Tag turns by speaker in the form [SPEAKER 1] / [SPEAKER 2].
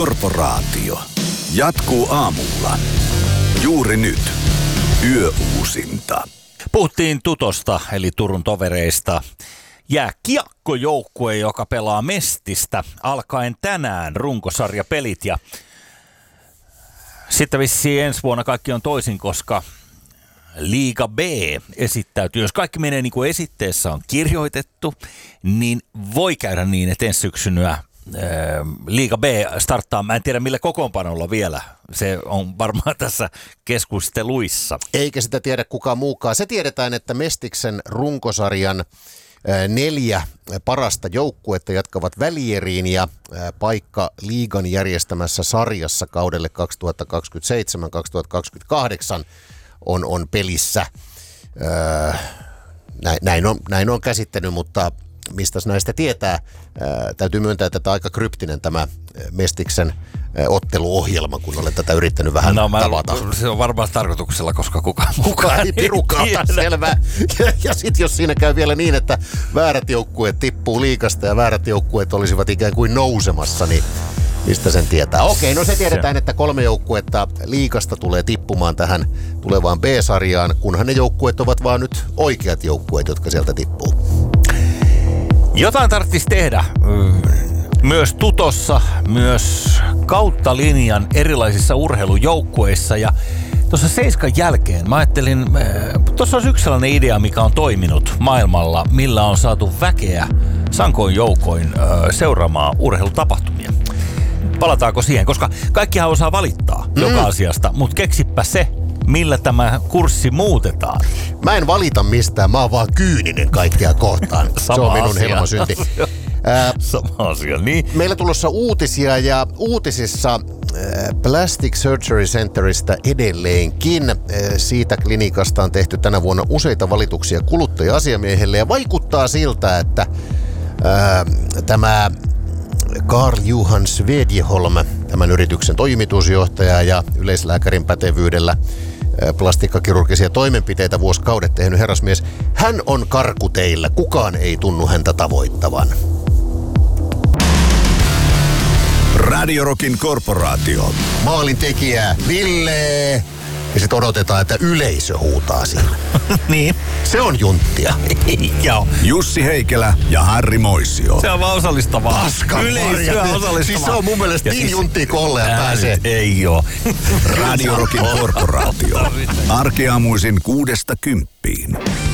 [SPEAKER 1] Korporaatio. Jatkuu aamulla. Juuri nyt. Yöuusinta.
[SPEAKER 2] Puhuttiin Tutosta, eli Turun Tovereista. Jääkiekkojoukkue, joka pelaa Mestistä, alkaen tänään runkosarjapelit. Ja sitten vissiin ensi vuonna kaikki on toisin, koska Liiga B esittäytyy. Jos kaikki menee niin kuin esitteessä on kirjoitettu, niin voi käydä niin, että ensi syksynä Liiga B starttaa. Mä en tiedä millä kokoonpanolla vielä. Se on varmaan tässä keskusteluissa.
[SPEAKER 3] Eikä sitä tiedä kukaan muukaan. Se tiedetään, että Mestiksen runkosarjan 4 parasta joukkuetta jatkavat välieriin ja paikka liigan järjestämässä sarjassa kaudelle 2027-2028 on pelissä. Näin on käsittänyt, mutta mistä näistä tietää? Täytyy myöntää, että tämä on aika kryptinen tämä Mestiksen otteluohjelma, kun olet tätä yrittänyt vähän tavata.
[SPEAKER 2] Se on varmaan tarkoituksella, koska kukaan
[SPEAKER 3] ei pirukaan selvä. Ja sitten jos siinä käy vielä niin, että väärät joukkueet tippuu liigasta ja väärät joukkueet olisivat ikään kuin nousemassa, niin mistä sen tietää? Okei, no se tiedetään, että 3 joukkuetta liigasta tulee tippumaan tähän tulevaan B-sarjaan, kunhan ne joukkueet ovat vaan nyt oikeat joukkueet, jotka sieltä tippuu.
[SPEAKER 2] Jotain tarvitsisi tehdä. Myös Tutossa, myös kautta linjan erilaisissa urheilujoukkueissa. Ja tuossa 7 jälkeen mä ajattelin, tuossa olisi yksi sellainen idea, mikä on toiminut maailmalla, millä on saatu väkeä sankoin joukoin seuraamaan urheilutapahtumia. Palataanko siihen? Koska kaikkihan osaa valittaa joka asiasta, mutta keksipä se, millä tämä kurssi muutetaan.
[SPEAKER 3] Mä en valita mistään, mä oon vaan kyyninen kaikkea kohtaan. Se on minun helmasynti.
[SPEAKER 2] Sama asia, niin.
[SPEAKER 3] Meillä tulossa uutisia ja uutisissa Plastic Surgery Centeristä edelleenkin. Siitä klinikasta on tehty tänä vuonna useita valituksia kuluttaja-asiamiehelle ja vaikuttaa siltä, että tämä Carl-Johan Svedjeholm, tämän yrityksen toimitusjohtaja ja yleislääkärin pätevyydellä plastiikkakirurgisia toimenpiteitä vuosikaudet tehnyt herrasmies, hän on karkuteillä. Kukaan ei tunnu häntä tavoittavan.
[SPEAKER 1] Radio Rockin Korporaatio.
[SPEAKER 3] Maalintekijä Ville. Ja sitten odotetaan, että yleisö huutaa siinä.
[SPEAKER 2] Niin.
[SPEAKER 3] Se on junttia.
[SPEAKER 2] Joo.
[SPEAKER 1] Jussi Heikelä ja Harri Moisio.
[SPEAKER 2] Se on vaan osallistavaa.
[SPEAKER 3] Paskan
[SPEAKER 2] yleisöä osallistavaa.
[SPEAKER 3] Siis se on mun mielestä niin junttia kolleen pääsee.
[SPEAKER 2] Ei oo.
[SPEAKER 1] Radio Rockin Korporaatio. Arkiaamuisin 6-10.